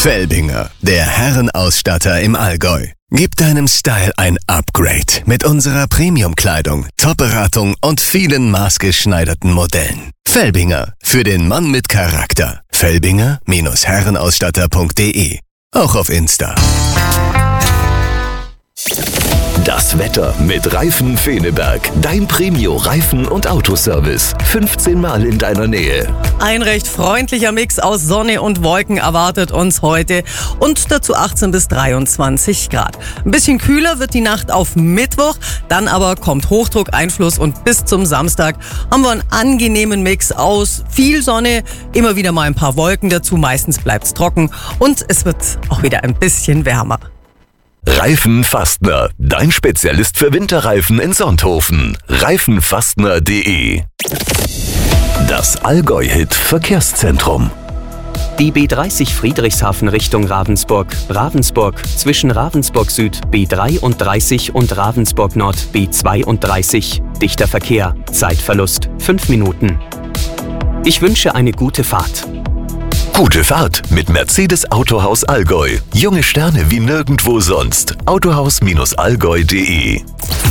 Felbinger, der Herrenausstatter im Allgäu. Gib deinem Style ein Upgrade mit unserer Premium-Kleidung, Top-Beratung und vielen maßgeschneiderten Modellen. Felbinger, für den Mann mit Charakter. Felbinger-Herrenausstatter.de. Auch auf Insta. Das Wetter mit Reifen Feneberg. Dein Premio-Reifen- und Autoservice. 15 Mal in deiner Nähe. Ein recht freundlicher Mix aus Sonne und Wolken erwartet uns heute und dazu 18 bis 23 Grad. Ein bisschen kühler wird die Nacht auf Mittwoch, dann aber kommt Hochdruckeinfluss und bis zum Samstag haben wir einen angenehmen Mix aus viel Sonne, immer wieder mal ein paar Wolken dazu, meistens bleibt's trocken und es wird auch wieder ein bisschen wärmer. Reifen Fastner, dein Spezialist für Winterreifen in Sonthofen. Reifenfastner.de. Das Allgäu-Hit Verkehrszentrum. Die B30 Friedrichshafen Richtung Ravensburg, Ravensburg zwischen Ravensburg Süd B33 und Ravensburg Nord B32. Dichter Verkehr, Zeitverlust 5 Minuten. Ich wünsche eine gute Fahrt. Gute Fahrt mit Mercedes Autohaus Allgäu. Junge Sterne wie nirgendwo sonst. Autohaus-allgäu.de